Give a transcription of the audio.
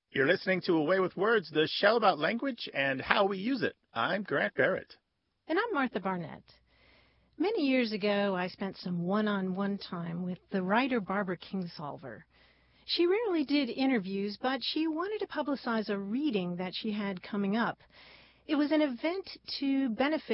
You're listening to A Way with Words, the show about language and how we use it. I'm Grant Barrett. And I'm Martha Barnett. Many years ago, I spent some one-on-one time with the writer Barbara Kingsolver. She rarely did interviews, but she wanted to publicize a reading that she had coming up. It was an event to benefit